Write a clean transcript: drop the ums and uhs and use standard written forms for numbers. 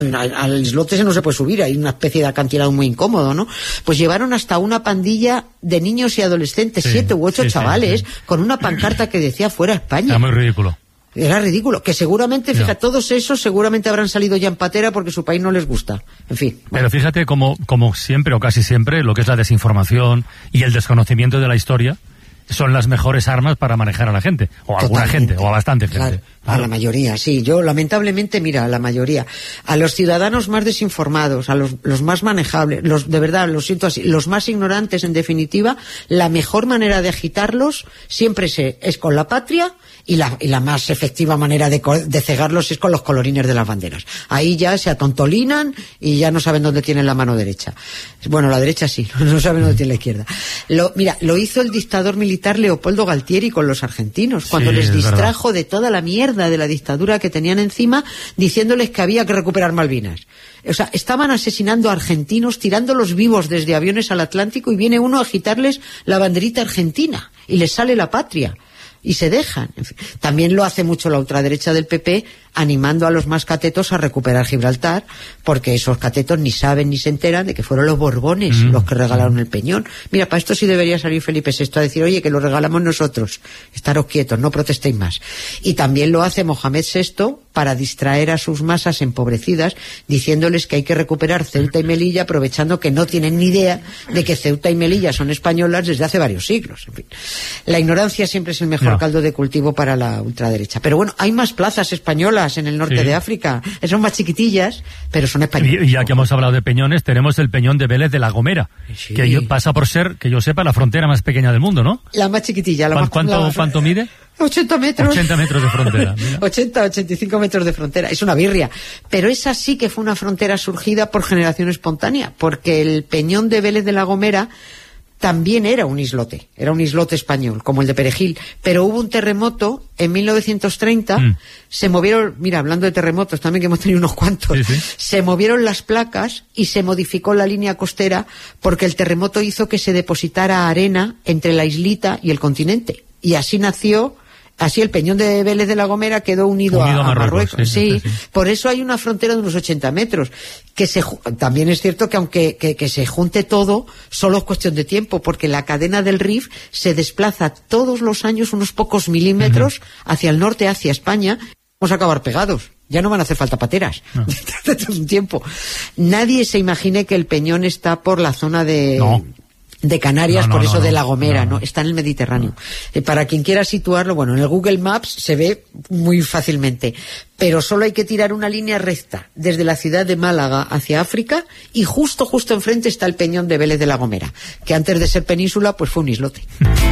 Al islote ese no se puede subir, hay una especie de acantilado muy incómodo, ¿no? Pues llevaron hasta una pandilla de niños y adolescentes, 7 u 8 chavales, con una pancarta que decía fuera España. Era muy ridículo. Era ridículo, que seguramente, fíjate, todos esos seguramente habrán salido ya en patera porque su país no les gusta. En fin. Pero fíjate como siempre, o casi siempre, lo que es la desinformación y el desconocimiento de la historia son las mejores armas para manejar a la gente, o a alguna gente, o a bastante gente. Claro, a la mayoría, sí. Yo, lamentablemente, mira, a la mayoría. A los ciudadanos más desinformados, a los más manejables, de verdad, lo siento así, los más ignorantes, en definitiva, la mejor manera de agitarlos siempre es con la patria, y la más efectiva manera de cegarlos es con los colorines de las banderas. Ahí ya se atontolinan y ya no saben dónde tienen la mano derecha. Bueno, la derecha sí, no saben dónde tiene la izquierda. Lo hizo el dictador militar Leopoldo Galtieri con los argentinos, cuando les distrajo de toda la mierda de la dictadura que tenían encima, diciéndoles que había que recuperar Malvinas. O sea, estaban asesinando a argentinos, tirándolos vivos desde aviones al Atlántico, y viene uno a agitarles la banderita argentina y les sale la patria. Y se dejan. En fin, también lo hace mucho la ultraderecha del PP, animando a los más catetos a recuperar Gibraltar, porque esos catetos ni saben ni se enteran de que fueron los Borbones los que regalaron el Peñón. Mira, para esto sí debería salir Felipe VI a decir, oye, que lo regalamos nosotros, estaros quietos, no protestéis más. Y también lo hace Mohamed VI para distraer a sus masas empobrecidas, diciéndoles que hay que recuperar Ceuta y Melilla, aprovechando que no tienen ni idea de que Ceuta y Melilla son españolas desde hace varios siglos. En fin, la ignorancia siempre es el mejor caldo de cultivo para la ultraderecha. Pero bueno, hay más plazas españolas en el norte de África. Son más chiquitillas, pero son españolas. Y ya que hemos hablado de peñones, tenemos el peñón de Vélez de la Gomera, que pasa por ser, que yo sepa, la frontera más pequeña del mundo, ¿no? La más chiquitilla. ¿Cuánto mide? 80 metros. 80 metros de frontera. 85 metros de frontera. Es una birria. Pero esa sí que fue una frontera surgida por generación espontánea, porque el peñón de Vélez de la Gomera también era un islote español, como el de Perejil, pero hubo un terremoto en 1930, se movieron, mira, hablando de terremotos también, que hemos tenido unos cuantos, se movieron las placas y se modificó la línea costera, porque el terremoto hizo que se depositara arena entre la islita y el continente, y así el peñón de Vélez de la Gomera quedó unido a Marruecos. Sí. Por eso hay una frontera de unos 80 metros. También es cierto que aunque que se junte todo, solo es cuestión de tiempo, porque la cadena del Rif se desplaza todos los años unos pocos milímetros hacia el norte, hacia España. Vamos a acabar pegados. Ya no van a hacer falta pateras. No. Desde un tiempo. Nadie se imagine que el peñón está por la zona de Canarias, por eso de La Gomera, no, está en el Mediterráneo. Para quien quiera situarlo, bueno, en el Google Maps se ve muy fácilmente, pero solo hay que tirar una línea recta desde la ciudad de Málaga hacia África, y justo enfrente está el peñón de Vélez de la Gomera, que antes de ser península pues fue un islote.